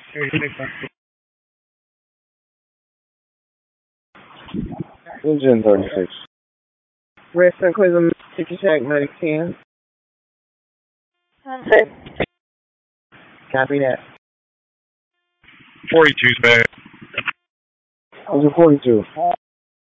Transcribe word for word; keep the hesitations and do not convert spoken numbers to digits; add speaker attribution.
Speaker 1: Engine thirty-six.
Speaker 2: Redstone Quiz Ticky Shack ninety ten. Copy that.
Speaker 3: forty-two, back.
Speaker 1: How's your forty-two?